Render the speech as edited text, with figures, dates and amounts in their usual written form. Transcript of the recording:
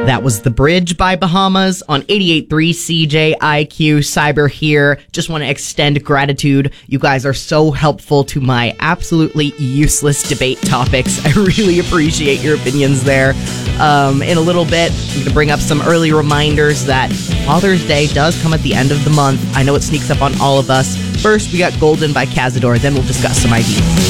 That was The Bridge by Bahamas on 88.3 CJIQ. Cyber here. Just want to extend gratitude. You guys are so helpful to my absolutely useless debate topics. I really appreciate your opinions there. In a little bit, I'm going to bring up some early reminders that Father's Day does come at the end of the month. I know it sneaks up on all of us. First, we got Golden by Cazador. Then we'll discuss some ideas.